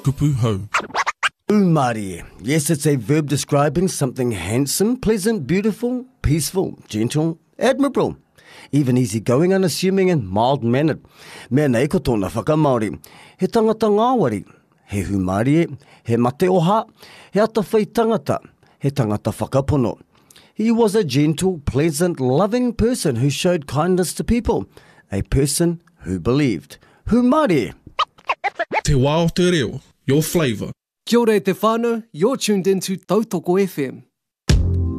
Kupu hau. Umari. Yes, it's a verb describing something handsome, pleasant, beautiful, peaceful, gentle, admirable, even easygoing, unassuming and mild-mannered. Mea nei ko tōna whakamaori. He tangata ngāwari. He humari e. He mate oha. He atawhai tangata. He tangata whakapono. He was a gentle, pleasant, loving person who showed kindness to people. A person who believed. Humari. Te wā o te reo, your flavour. Kia ora e te whānau, you're tuned into Tautoko FM.